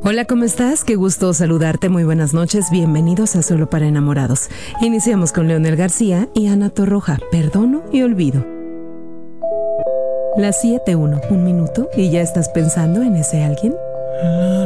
Hola, ¿cómo estás? Qué gusto saludarte, muy buenas noches, bienvenidos a Solo para Enamorados. Iniciamos con Leonel García y Ana Torroja, Perdono y Olvido. Las 7:01, un minuto y ya estás pensando en ese alguien.